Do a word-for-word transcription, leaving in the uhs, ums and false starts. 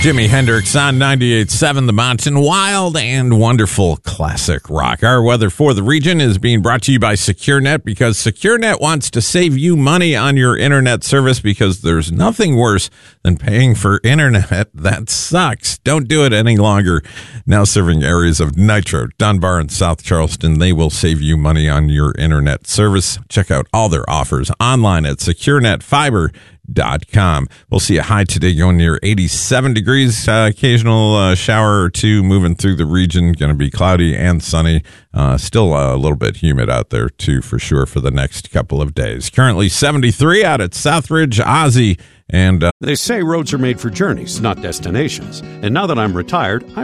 Jimi Hendrix on ninety-eight point seven The Mountain. Wild and wonderful classic rock. Our weather for the region is being brought to you by SecureNet, because SecureNet wants to save you money on your internet service, because there's nothing worse than paying for internet that sucks. Don't do it any longer. Now serving areas of Nitro, Dunbar, and South Charleston, they will save you money on your internet service. Check out all their offers online at secure net fiber dot com. We'll see a high today going near eighty-seven degrees. Uh, occasional uh, shower or two moving through the region. Going to be cloudy and sunny. Uh, still a little bit humid out there too, for sure, for the next couple of days. Currently seventy-three out at Southridge, Ozzy, and uh, they say roads are made for journeys, not destinations. And now that I'm retired, I'm